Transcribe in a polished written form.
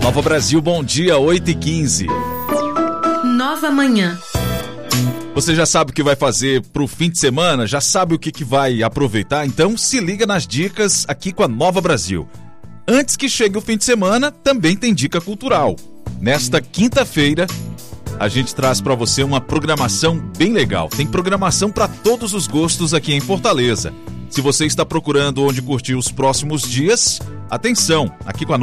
Nova Brasil, bom dia, 8h15. Nova Manhã. Você já sabe o que vai fazer pro fim de semana? Já sabe o que vai aproveitar? Então se liga nas dicas aqui com a Nova Brasil. Antes que chegue o fim de semana, também tem dica cultural. Nesta quinta-feira, a gente traz para você uma programação bem legal. Tem programação para todos os gostos aqui em Fortaleza. Se você está procurando onde curtir os próximos dias, atenção, aqui com a